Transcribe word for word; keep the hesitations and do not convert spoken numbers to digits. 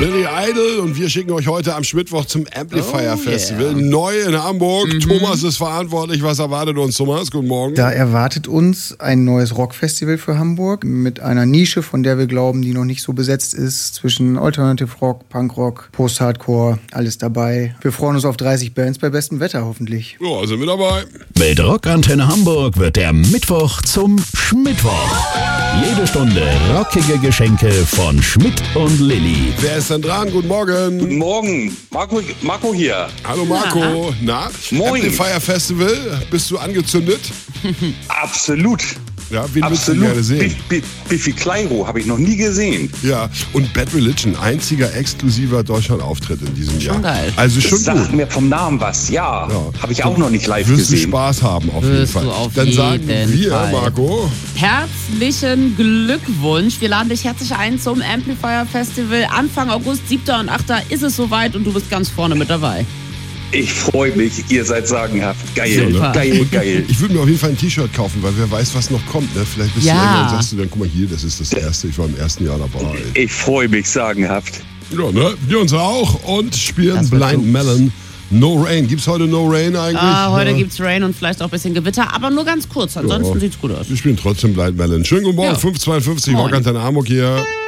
Billy Idol und wir schicken euch heute am Mittwoch zum Amplifier Oh, Festival. yeah. Neu in Hamburg. Mhm. Thomas ist verantwortlich. Was erwartet uns, Thomas? Guten Morgen. Da erwartet uns ein neues Rockfestival für Hamburg mit einer Nische, von der wir glauben, die noch nicht so besetzt ist, zwischen Alternative Rock, Punkrock, Post-Hardcore, alles dabei. Wir freuen uns auf dreißig Bands bei bestem Wetter hoffentlich. Ja, sind wir dabei. Mit Rockantenne Hamburg wird der Mittwoch zum Schmittwoch. Jede Stunde rockige Geschenke von Schmidt und Lilly. Wer ist denn dran? Guten Morgen. Guten Morgen, Marco, Marco hier. Hallo Marco. Na? Moin. Amplifier Festival. Bist du angezündet? Absolut. Ja, wen würdest du Absolut. gerne sehen? Biff- Biff- Biffy Clyro habe ich noch nie gesehen. Ja, und Bad Religion, einziger exklusiver Deutschland-Auftritt in diesem Jahr. Schon geil. Also schon Sagt gut. mir vom Namen was, ja. Ja. Habe ich auch noch nicht live Wirst du gesehen. Spaß haben auf jeden Wirst Fall. du auf Dann sagen jeden wir, Fall. Marco, Herzlichen Glückwunsch. Wir laden dich herzlich ein zum Amplifier Festival. Anfang August, siebter und achter ist es soweit und du bist ganz vorne mit dabei. Ich freue mich, ihr seid sagenhaft. Geil, Super. geil, geil. ich würde mir auf jeden Fall ein T-Shirt kaufen, weil wer weiß, was noch kommt. Ne? Vielleicht bist Ja. du irgendwann und sagst du dann, guck mal hier, das ist das erste. Ich war im ersten Jahr dabei. Ich freue mich sagenhaft. Ja, ne? Wir uns auch und spielen Das wird Blind gut. Melon. No Rain. Gibt's heute No Rain eigentlich? Ah, heute Ja. gibt's Rain und vielleicht auch ein bisschen Gewitter, aber nur ganz kurz. Ansonsten Ja. sieht's gut aus. Wir spielen trotzdem Blind Melon. Schönen guten Morgen, Ja. fünf zweiundfünfzig, Moin. Rockantenne Hamburg hier.